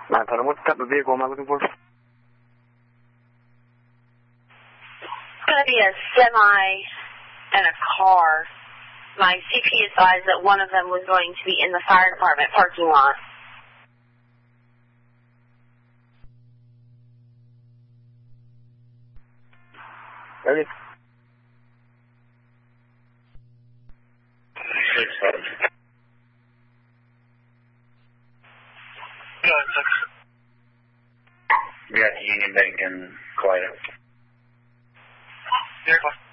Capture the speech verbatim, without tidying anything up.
nine ten, what type of vehicle am I looking for? It's going to be a semi and a car. My C P advised that one of them was going to be in the fire department parking lot. Okay. Six seven. Go ahead, six. We got Union Bank and Clyde. Vehicle.